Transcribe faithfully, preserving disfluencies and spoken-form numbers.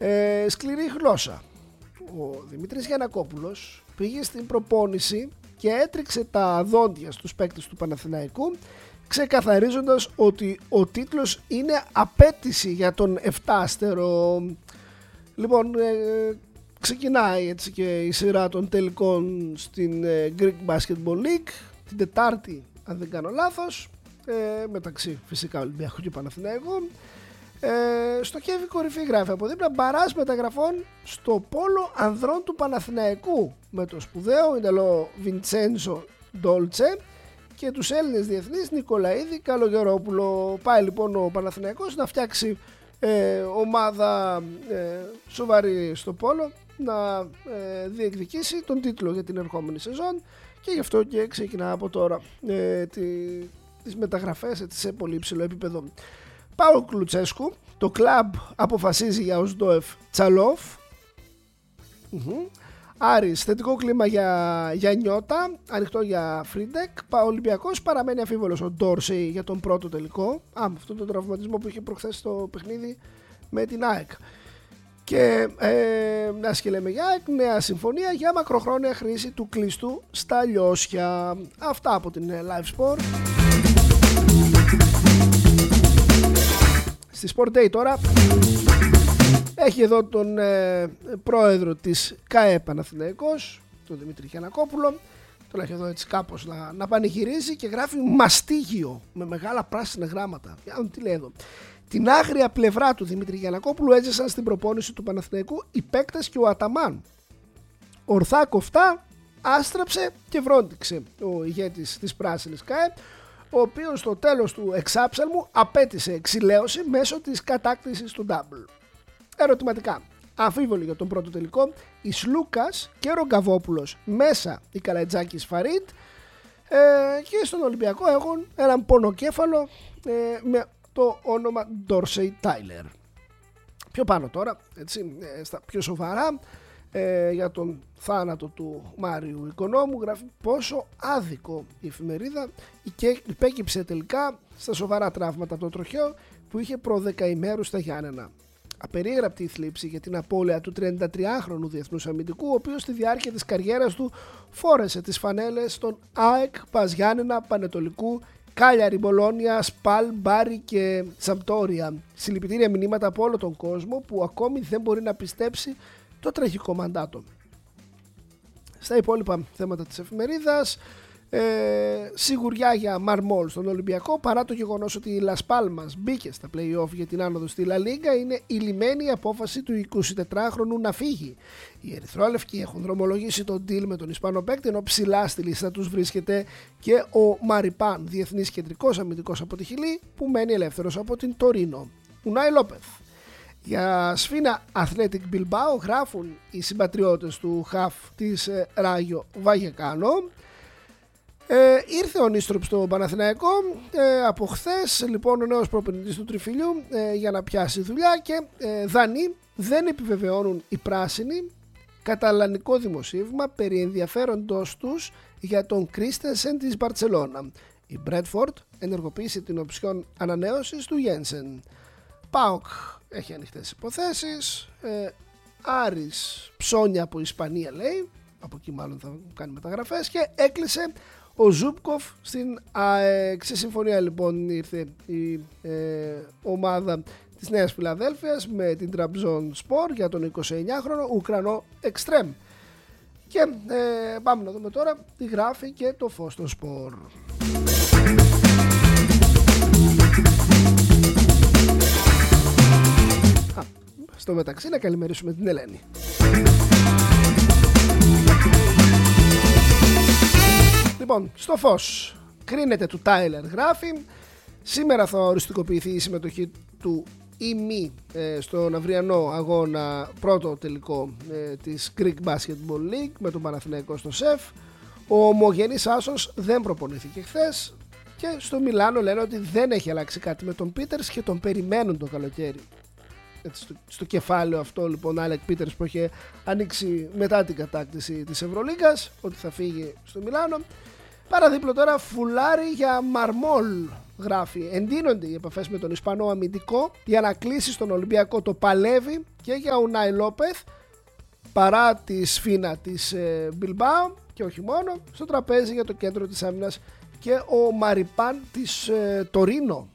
Ε, σκληρή γλώσσα. Ο Δημήτρης Γιαννακόπουλος πήγε στην προπόνηση και έτριξε τα δόντια στους παίκτες του Παναθηναϊκού, ξεκαθαρίζοντας ότι ο τίτλος είναι απέτηση για τον εφτάστερο. Λοιπόν, ε, ξεκινάει έτσι και η σειρά των τελικών στην ε, Greek Basketball League την Τετάρτη, αν δεν κάνω λάθος, ε, μεταξύ φυσικά Ολυμπιακού και Παναθηναϊκού. Ε, στοχεύει κορυφή, γράφει από δίπλα, μπαράζ μεταγραφών στο πόλο ανδρών του Παναθηναϊκού με το σπουδαίο Ιταλό Βιντσένζο Ντόλτσε και τους Έλληνες διεθνείς Νικολαίδη Καλογερόπουλο. Πάει λοιπόν ο Παναθηναϊκός να φτιάξει ε, ομάδα ε, σοβαρή στο πόλο, να ε, διεκδικήσει τον τίτλο για την ερχόμενη σεζόν, και γι' αυτό και ξεκινά από τώρα ε, τη, τις μεταγραφές ε, σε πολύ υψηλό επίπεδο. Πάο Κλουτσέσκου, το κλαμπ αποφασίζει για Οσντόεφ Τσαλόφ. Mm-hmm. Άρης, θετικό κλίμα για, για Νιώτα, ανοιχτό για Φρίντεκ. Ο Ολυμπιακός παραμένει αμφίβολος ο Ντόρσεϊ για τον πρώτο τελικό. Α, με αυτόν τον τραυματισμό που είχε προχθές στο παιχνίδι με την ΑΕΚ. Και ε, μιας και λέμε για ΑΕΚ, νέα συμφωνία για μακροχρόνια χρήση του κλειστού στα λιώσια. Αυτά από την Live Sport. Στη Sport Day τώρα έχει εδώ τον ε, πρόεδρο της ΚΑΕ Παναθηναϊκός, τον Δημήτρη Γιαννακόπουλο. Τον έχει εδώ έτσι κάπως να, να πανηγυρίζει και γράφει μαστίγιο με μεγάλα πράσινα γράμματα. Για να τι λέει εδώ. Την άγρια πλευρά του Δημήτρη Γιαννακόπουλου έζησαν στην προπόνηση του Παναθηναϊκού οι παίκτες και ο Αταμάν. Ορθά κοφτά, άστραψε και βρόντιξε ο ηγέτης της πράσινης ΚΑΕ, ο οποίος στο τέλος του εξάψαλμου απέτησε εξηλαίωση μέσω της κατάκτησης του double. Ερωτηματικά. Αμφίβολοι για τον πρώτο τελικό η Σλούκας και Ρογκαβόπουλος, μέσα η Καλατζάκης Φαρίτ, ε, και στον Ολυμπιακό έχουν έναν πονοκέφαλο ε, με το όνομα Ντόρσεϊ Τάιλερ. Πιο πάνω τώρα, έτσι, ε, στα πιο σοβαρά, ε, για τον θάνατο του Μάριου Οικονόμου, γράφει πόσο άδικο η εφημερίδα υπέκυψε τελικά στα σοβαρά τραύματα από το τροχαίο που είχε προ δεκαημέρου στα Γιάννενα. Απερίγραπτη η θλίψη για την απώλεια του τριαντατριάχρονου διεθνούς αμυντικού, ο οποίος στη διάρκεια της καριέρας του φόρεσε τις φανέλες των ΑΕΚ, Πας Γιάννενα, Πανετολικού, Κάλιαρη, Μπολόνια, Σπαλ, Μπάρι και Σαμπτόρια. Συλληπιτήρια μηνύματα από όλο τον κόσμο που ακόμη δεν μπορεί να πιστέψει το τραγικό μαντάτο. Στα υπόλοιπα θέματα της εφημερίδας, ε, σιγουριά για Μαρμόλ στον Ολυμπιακό, παρά το γεγονός ότι η Λας Πάλμας μπήκε στα play-off για την άνοδο στη Λα Λίγκα, είναι η λιμένη απόφαση του εικοσιτετράχρονου να φύγει. Οι ερυθρόλευκοι έχουν δρομολογήσει τον deal με τον Ισπανό παίκτη, ενώ ψηλά στη λίστα τους βρίσκεται και ο Μαριπάν, διεθνής κεντρικός αμυντικός από τη Χιλή, που μένει ελεύθερος από την Τορίνο. Ουνάι Λόπεθ. Για Σφίνα Athletic Bilbao γράφουν οι συμπατριώτες του χαφ της Ράγιο Βαγεκάνο. Ε, ήρθε ο Νίστροπ στο Παναθηναϊκό ε, από χθες, λοιπόν, ο νέος προπονητής του Τριφυλιού ε, για να πιάσει δουλειά, και ε, δανεί δεν επιβεβαιώνουν οι πράσινοι καταλανικό δημοσίευμα περί ενδιαφέροντος τους για τον Κρίστενσεν της Μπαρτσελώνα. Η Μπρέτφορντ ενεργοποίησε την οψιόν ανανέωσης του Γένσεν. ΠΑΟΚ έχει ανοιχτές υποθέσεις. ε, Άρης ψώνια από Ισπανία, λέει, από εκεί μάλλον θα κάνει μεταγραφές, και έκλεισε ο Ζούπκοφ στην ΑΕΚ. Σε συμφωνία λοιπόν ήρθε η ε, ομάδα της Νέας Φιλαδέλφειας με την Τραμπζόν Σπορ για τον εικοσιεννιάχρονο Ουκρανό Εξτρέμ. Και ε, πάμε να δούμε τώρα τι γράφει και το φως των Σπορ. Α, στο μεταξύ να καλημερίσουμε την Ελένη. Λοιπόν, στο φως, κρίνεται του Τάιλερ, γράφει. Σήμερα θα οριστικοποιηθεί η συμμετοχή του ή μη ε, στον αυριανό αγώνα πρώτο τελικό ε, της Greek Basketball League με τον Παναθηναϊκό στο ΣΕΦ. Ο ομογενής άσος δεν προπονήθηκε χθες, και στο Μιλάνο λένε ότι δεν έχει αλλάξει κάτι με τον Πίτερς και τον περιμένουν το καλοκαίρι. Έτσι, στο, στο κεφάλαιο αυτό λοιπόν Άλεκ Πίτερς που είχε ανοίξει μετά την κατάκτηση της Ευρωλίγκας, ότι θα φύγει στο Μιλάνο. Παραδίπλο τώρα, φουλάρι για Μαρμόλ. Γράφει: εντείνονται οι επαφές με τον Ισπανό αμυντικό για να κλείσει στον Ολυμπιακό. Το παλεύει και για Ουνάι Λόπεθ παρά τη σφήνα της ε, Μπιλμπάο και όχι μόνο. Στο τραπέζι για το κέντρο της άμυνας και ο Μαριπάν της ε, Τορίνο.